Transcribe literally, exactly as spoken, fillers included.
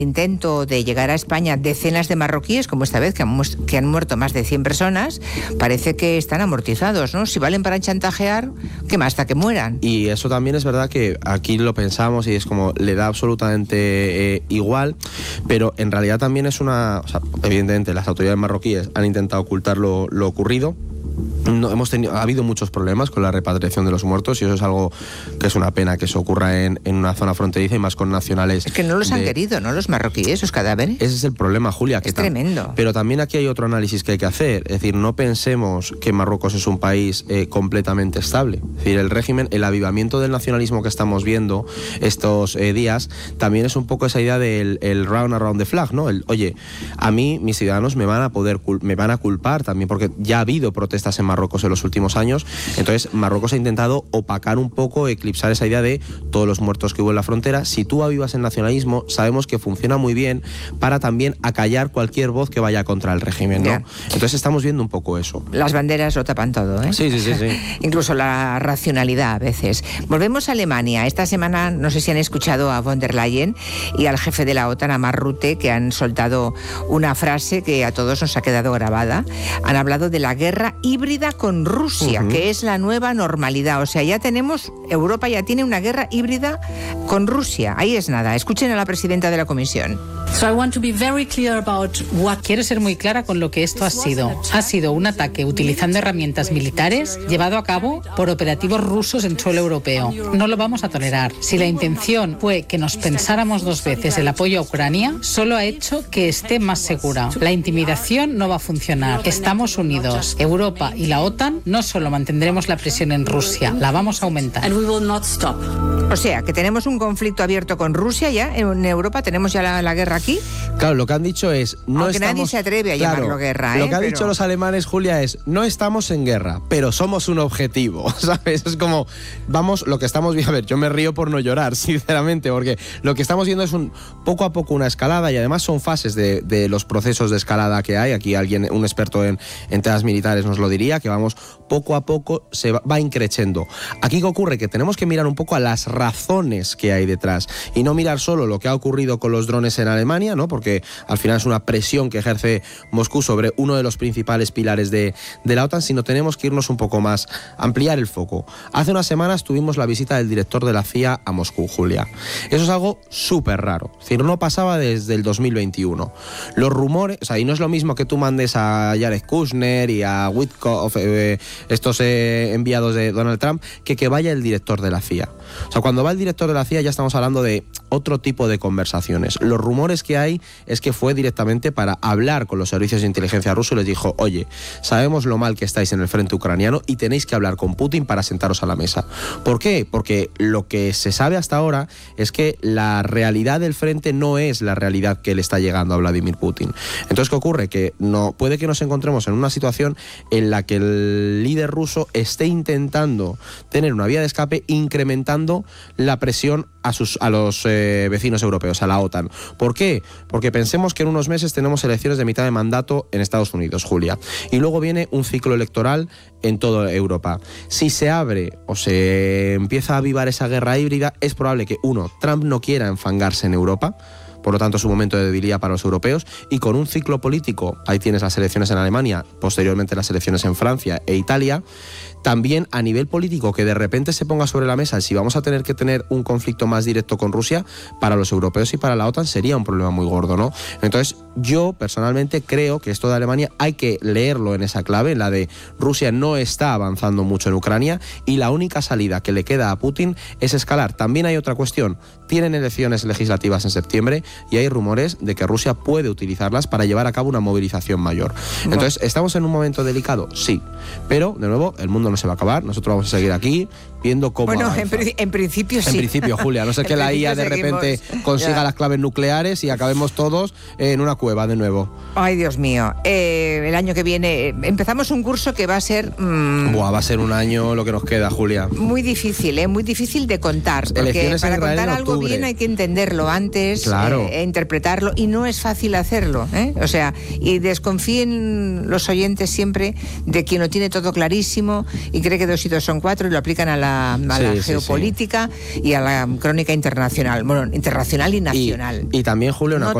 intento de llegar a España decenas de marroquíes, como esta vez, que han, que han muerto más de cien personas, parece que están amortizados, ¿no? Si valen para chantajear, ¿qué más? Hasta que mueran. Y eso también es verdad que aquí lo pensamos y es como, le da absolutamente eh, igual, pero en realidad también es una... O sea, evidentemente las autoridades marroquíes han intentado ocultar lo, lo ocurrido. No, hemos tenido, ha habido muchos problemas con la repatriación de los muertos y eso es algo que es una pena que eso ocurra en, en una zona fronteriza y más con nacionales. Es que no los de... han querido, ¿no? Los marroquíes, esos cadáveres. Ese es el problema, Julia. Es que tremendo. Tam... Pero también aquí hay otro análisis que hay que hacer. Es decir, no pensemos que Marruecos es un país eh, completamente estable. Es decir, el régimen, el avivamiento del nacionalismo que estamos viendo estos eh, días, también es un poco esa idea del el round around the flag, ¿no? El, oye, a mí mis ciudadanos me van a poder, me van a culpar también porque ya ha habido protestas en Marruecos en los últimos años, entonces Marruecos ha intentado opacar un poco, eclipsar esa idea de todos los muertos que hubo en la frontera. Si tú avivas el nacionalismo, sabemos que funciona muy bien para también acallar cualquier voz que vaya contra el régimen, ¿no? Yeah. Entonces estamos viendo un poco eso. Las banderas lo tapan todo, ¿eh? Sí, sí, sí, sí. Incluso la racionalidad a veces. Volvemos a Alemania. Esta semana, no sé si han escuchado a von der Leyen y al jefe de la OTAN, a Mark Rutte, que han soltado una frase que a todos nos ha quedado grabada. Han hablado de la guerra híbrida con Rusia, uh-huh. que es la nueva normalidad. O sea, ya tenemos, Europa ya tiene una guerra híbrida con Rusia. Ahí es nada. Escuchen a la presidenta de la Comisión. So I want to be very clear about what... Quiero ser muy clara con lo que esto ha sido. Ha sido un ataque utilizando herramientas militares llevado a cabo por operativos rusos en suelo europeo. No lo vamos a tolerar. Si la intención fue que nos pensáramos dos veces el apoyo a Ucrania, solo ha hecho que esté más segura. La intimidación no va a funcionar. Estamos unidos. Europa y la OTAN no solo mantendremos la presión en Rusia, la vamos a aumentar. And we will not stop. O sea, que tenemos un conflicto abierto con Rusia ya, en Europa tenemos ya la, la guerra aquí. Claro, lo que han dicho es... No Aunque estamos, nadie se atreve a claro, llamarlo guerra, ¿eh? Lo que han pero... dicho los alemanes, Julia, es no estamos en guerra, pero somos un objetivo, ¿sabes? Es como, vamos, lo que estamos viendo... A ver, yo me río por no llorar, sinceramente, porque lo que estamos viendo es un poco a poco una escalada y además son fases de, de los procesos de escalada que hay. Aquí alguien, un experto en, en temas militares nos lo diría, que vamos poco a poco, se va, va increciendo. Aquí ¿qué ocurre? Que tenemos que mirar un poco a las razones que hay detrás y no mirar solo lo que ha ocurrido con los drones en Alemania, ¿no? Porque al final es una presión que ejerce Moscú sobre uno de los principales pilares de, de la OTAN, sino tenemos que irnos un poco más, ampliar el foco. Hace unas semanas tuvimos la visita del director de la C I A a Moscú, Julia. Eso es algo súper raro. Es decir, no pasaba desde el dos mil veintiuno. Los rumores, o sea, y no es lo mismo que tú mandes a Jared Kushner y a Witkoff, eh, estos eh, enviados de Donald Trump, que que vaya el director de la C I A. O sea, cuando va el director de la C I A ya estamos hablando de otro tipo de conversaciones. Los rumores que hay es que fue directamente para hablar con los servicios de inteligencia rusos y les dijo, oye, sabemos lo mal que estáis en el frente ucraniano y tenéis que hablar con Putin para sentaros a la mesa. ¿Por qué? Porque lo que se sabe hasta ahora es que la realidad del frente no es la realidad que le está llegando a Vladimir Putin. Entonces, ¿qué ocurre? Que no, puede que nos encontremos en una situación en la que el líder ruso esté intentando tener una vía de escape incrementando la presión a, sus, a los eh, vecinos europeos, a la OTAN. ¿Por qué? Porque pensemos que en unos meses tenemos elecciones de mitad de mandato en Estados Unidos, Julia, y luego viene un ciclo electoral en toda Europa. Si se abre o se empieza a avivar esa guerra híbrida, es probable que, uno, Trump no quiera enfangarse en Europa, por lo tanto es un momento de debilidad para los europeos, y con un ciclo político, ahí tienes las elecciones en Alemania, posteriormente las elecciones en Francia e Italia, también a nivel político que de repente se ponga sobre la mesa si vamos a tener que tener un conflicto más directo con Rusia, para los europeos y para la OTAN sería un problema muy gordo, ¿no? Entonces yo personalmente creo que esto de Alemania hay que leerlo en esa clave, en la de Rusia no está avanzando mucho en Ucrania y la única salida que le queda a Putin es escalar. También hay otra cuestión, tienen elecciones legislativas en septiembre y hay rumores de que Rusia puede utilizarlas para llevar a cabo una movilización mayor. Entonces, ¿estamos en un momento delicado? Sí, pero de nuevo el mundo no se va a acabar, nosotros vamos a seguir aquí viendo cómo bueno, avanza. en, pri- en principio sí. En principio, Julia, no sé que la I A de seguimos. repente consiga Ya. las claves nucleares y acabemos todos en una cueva de nuevo. Ay, Dios mío. Eh, el año que viene eh, empezamos un curso que va a ser... Mmm, Buah, va a ser un año lo que nos queda, Julia. Muy difícil, ¿eh? Muy difícil de contar. Porque Elecciones para en Israel contar en algo octubre. bien hay que entenderlo antes, Claro. eh, e interpretarlo, y no es fácil hacerlo, ¿eh? O sea, y desconfíen los oyentes siempre de quien lo tiene todo clarísimo y cree que dos y dos son cuatro y lo aplican a la la, a la Sí, sí, geopolítica y a la crónica internacional, bueno, internacional y nacional. Y, y también, Julio, una No cosa